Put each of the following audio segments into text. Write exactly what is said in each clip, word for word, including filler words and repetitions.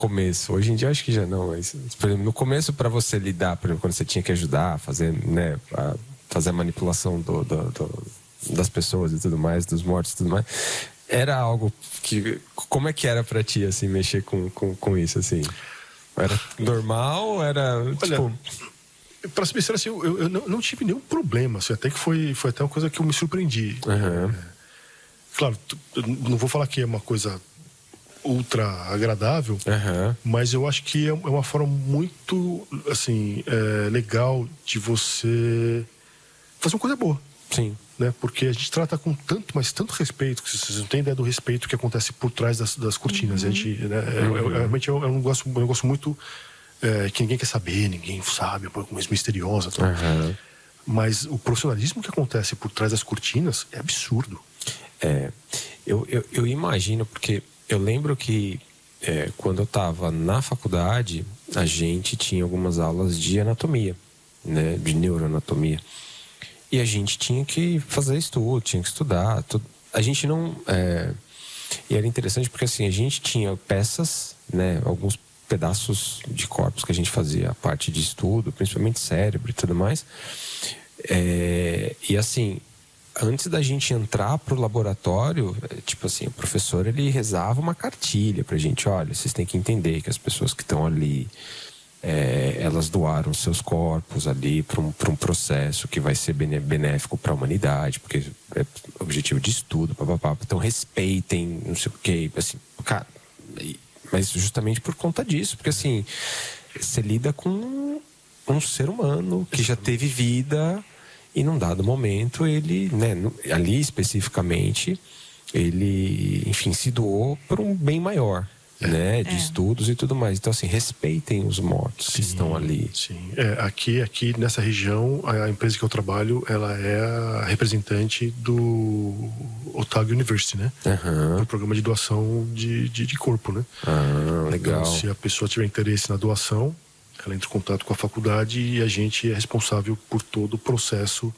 começo. Hoje em dia, acho que já não. Mas, por exemplo, no começo, para você lidar, por exemplo, quando você tinha que ajudar, fazer, né, a, fazer a manipulação do, do, do, das pessoas e tudo mais, dos mortos e tudo mais, era algo que... Como é que era para ti, assim, mexer com, com, com isso, assim? Era normal? Era, Olha, tipo... Para ser sincero, assim, eu, eu não, não tive nenhum problema, assim, até que foi, foi até uma coisa que eu me surpreendi. Uhum. É, claro, eu não vou falar que é uma coisa ultra agradável, uhum. mas eu acho que é uma forma muito, assim, é, legal de você fazer uma coisa boa. Sim. Né? Porque a gente trata com tanto, mas tanto respeito, que vocês não têm ideia do respeito que acontece por trás das, das cortinas. Uhum. A gente, né, uhum. é, é, realmente é um negócio, um negócio muito... É, que ninguém quer saber, ninguém sabe, é uma coisa misteriosa. Uhum. Mas o profissionalismo que acontece por trás das cortinas é absurdo. É, eu, eu, eu imagino, porque eu lembro que é, quando eu estava na faculdade, a gente tinha algumas aulas de anatomia, né, de neuroanatomia. E a gente tinha que fazer estudo, tinha que estudar. Tudo. A gente não... É, e era interessante porque assim, a gente tinha peças, né, alguns pedaços de corpos que a gente fazia a parte de estudo, principalmente cérebro e tudo mais. É, e assim, antes da gente entrar pro laboratório, tipo assim, o professor ele rezava uma cartilha pra gente, olha, vocês têm que entender que as pessoas que estão ali, é, elas doaram seus corpos ali para um, para um processo que vai ser benéfico para a humanidade, porque é objetivo de estudo, papapá. Então respeitem, não sei o quê, assim, cara... Mas justamente por conta disso, porque assim, você lida com um ser humano que já teve vida e num dado momento ele, né, ali especificamente, ele, enfim, se doou para um bem maior, é. né, de é. estudos e tudo mais. Então assim, respeitem os mortos sim, que estão ali. Sim, é, aqui, aqui nessa região, a empresa que eu trabalho, ela é a representante do Otago University, né? Uhum. Do programa de doação de, de, de corpo, né? Ah, legal. Então, se a pessoa tiver interesse na doação, ela entra em contato com a faculdade e a gente é responsável por todo o processo.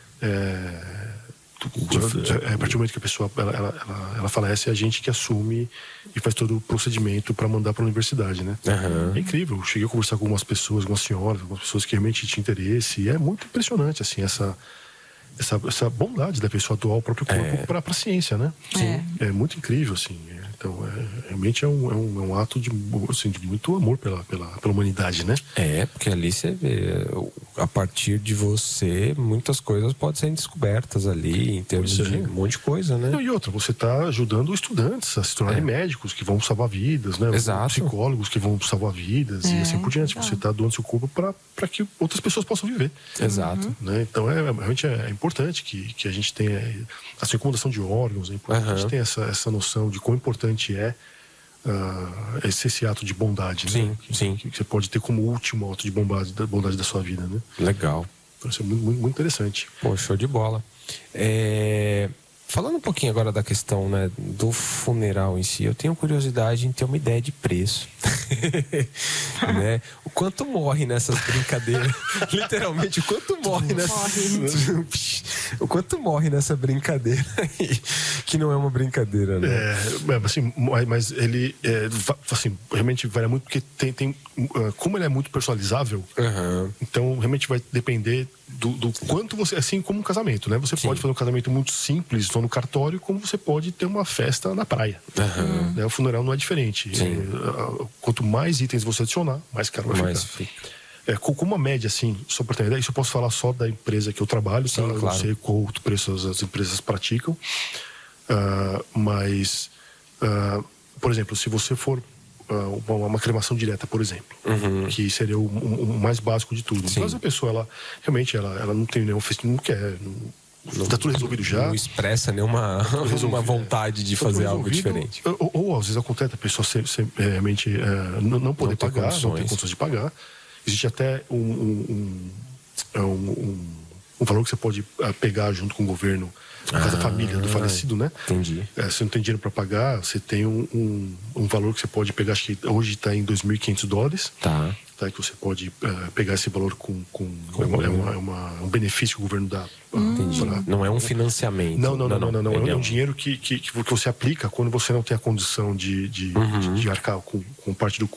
É, do, de, é, a partir do momento que a pessoa ela, ela, ela, ela falece, é a gente que assume e faz todo o procedimento para mandar para a universidade, né? Uhum. É incrível. Eu cheguei a conversar com algumas pessoas, algumas senhoras, algumas pessoas que realmente tinham interesse. E é muito impressionante, assim, essa... Essa, essa bondade da pessoa doar o próprio corpo é. para a ciência, né? Sim. É, é muito incrível, assim. Então, é, realmente é um, é, um, é um ato de, assim, de muito amor pela, pela, pela humanidade, né? É, porque ali você vê, a partir de você, muitas coisas podem ser descobertas ali, em termos de um monte de coisa, né? E outra, você está ajudando estudantes a se tornarem é. médicos que vão salvar vidas, né? Exato. Psicólogos que vão salvar vidas é. e assim por diante. Você está doando seu corpo para que outras pessoas possam viver. Exato. Né? Então, é, realmente é importante que, que a gente tenha, assim, a doação de órgãos, é importante uhum. a gente tenha essa, essa noção de quão importante é uh, esse, esse ato de bondade, sim, né? Que, sim. que você pode ter como último ato de bondade da, bondade da sua vida, né? Legal. Então, isso é muito, muito, muito interessante. Pô, show de bola. É... Falando um pouquinho agora da questão, né, do funeral em si, eu tenho curiosidade em ter uma ideia de preço. Né? O quanto morre nessas brincadeiras? Literalmente, o quanto morre nessas... O quanto morre nessa brincadeira aí? Que não é uma brincadeira, né? É, assim, mas ele, é, assim, realmente varia muito, porque tem, tem, como ele é muito personalizável, uhum. então realmente vai depender do, do quanto você, assim como um casamento, né? Você Sim. pode fazer um casamento muito simples, só no cartório, como você pode ter uma festa na praia. Uhum. Né? O funeral não é diferente. É, quanto mais itens você adicionar, mais caro vai mais ficar. Fica. É, com uma média, assim, só para ter ideia, isso eu posso falar só da empresa que eu trabalho, Sim, tá? Eu claro. não sei qual preço as, as empresas praticam, uh, mas, uh, por exemplo, se você for uh, uma, uma cremação direta, por exemplo, uhum. que seria o, o, o mais básico de tudo. Sim. Mas a pessoa, ela realmente, ela, ela não tem nenhum festival, não quer... Não, tá tudo resolvido já. Não expressa nenhuma uma vontade de tá fazer algo diferente. Ou, ou às vezes acontece a pessoa ser, ser, realmente é, não, não poder não pagar, condições. não ter condições de pagar. Existe até um, um, um, um, um valor que você pode uh, pegar junto com o governo, no caso da família do falecido, né? Entendi. É, você não tem dinheiro para pagar, você tem um, um, um valor que você pode pegar, acho que hoje está em dois mil e quinhentos dólares. Tá. Tá, que você pode uh, pegar esse valor com, com, com é, uma, é, uma, é uma, um benefício que o governo dá. Hum. Entendi. Pra... Não é um financiamento. Não, não, não, não, não, não, não. É um dinheiro que, que, que você aplica quando você não tem a condição de, de, uhum. de, de arcar com, com parte do